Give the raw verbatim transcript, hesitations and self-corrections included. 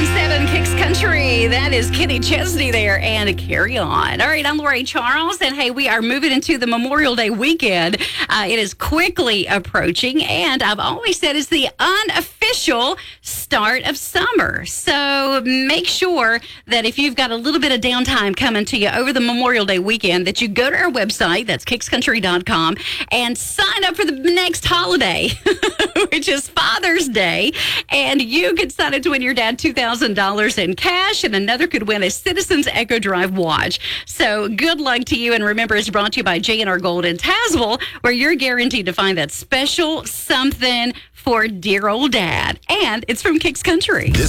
seven seven Kicks Country. That is Kenny Chesney there and Carry On. All right, I'm Lori Charles, and hey, we are moving into the Memorial Day weekend. Uh, it is quickly approaching, and I've always said it's the unofficial start of summer. So make sure that if you've got a little bit of downtime coming to you over the Memorial Day weekend, that you go to our website, that's kicks country dot com, and sign up for the next holiday, which is Father's Day. And you could sign up to win your dad two thousand dollars in cash, and another could win a Citizens Echo Drive watch. So good luck to you. And remember, it's brought to you by J and R Gold in Tazewell, where you're guaranteed to find that special something for dear old dad. And it's from Kicks Country.